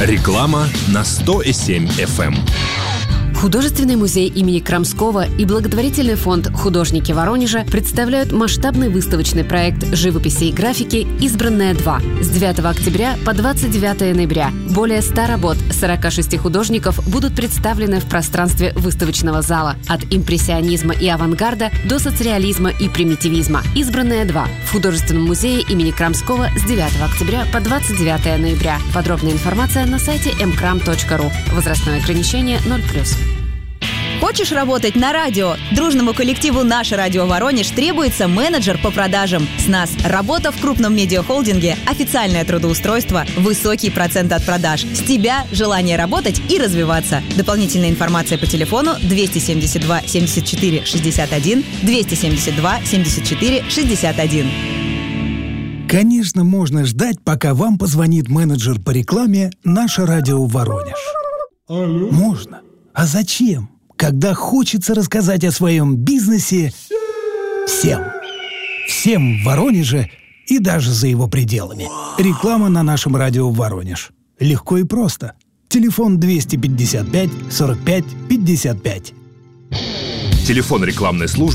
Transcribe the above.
Реклама на 100,7 FM. Художественный музей имени Крамского и благотворительный фонд «Художники Воронежа» представляют масштабный выставочный проект живописи и графики «Избранная 2» с 9 октября по 29 ноября. Более 100 работ 46 художников будут представлены в пространстве выставочного зала от импрессионизма и авангарда до соцреализма и примитивизма. «Избранная 2» в Художественном музее имени Крамского с 9 октября по 29 ноября. Подробная информация на сайте mkram.ru. Возрастное ограничение 0+. Хочешь работать на радио? Дружному коллективу «Наше радио Воронеж» требуется менеджер по продажам. С нас работа в крупном медиахолдинге, официальное трудоустройство, высокий процент от продаж. С тебя желание работать и развиваться. Дополнительная информация по телефону 272 74 61 272 74 61. Конечно, можно ждать, пока вам позвонит менеджер по рекламе «Наше радио Воронеж». Можно. А зачем? Когда хочется рассказать о своем бизнесе всем. Всем в Воронеже и даже за его пределами. Реклама на нашем радио Воронеж. Легко и просто. Телефон 255 45 55. Телефон рекламной службы